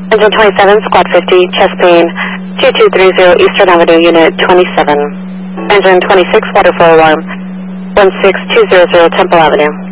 Engine 27, Squad 50, chest pain, 2230 Eastern Avenue, Unit 27. Engine 26, water flow alarm, 16200 Temple Avenue.